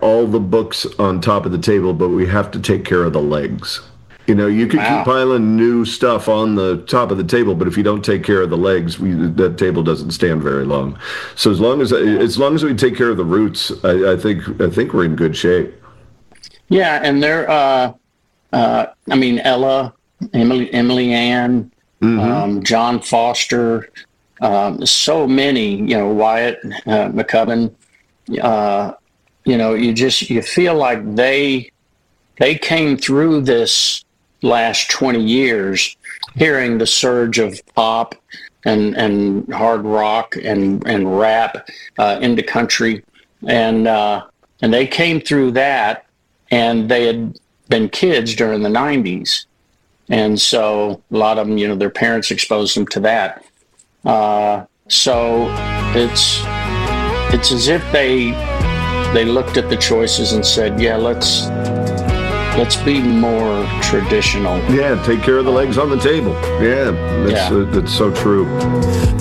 all the books on top of the table, but we have to take care of the legs. You know, you can keep piling new stuff on the top of the table, but if you don't take care of the legs, that table doesn't stand very long. So as long as we take care of the roots, I think we're in good shape. Yeah, and they're I mean, Ella, Emily Ann, John Foster, so many, you know, Wyatt McCubbin. You know, you feel like they came through this last 20 years hearing the surge of pop and hard rock and rap into country, and they came through that, and they had been kids during the 90s, and so a lot of them, you know, their parents exposed them to that, so it's as if they looked at the choices and said, yeah, let's be more traditional. Yeah, take care of the legs on the table. Yeah, that's so true.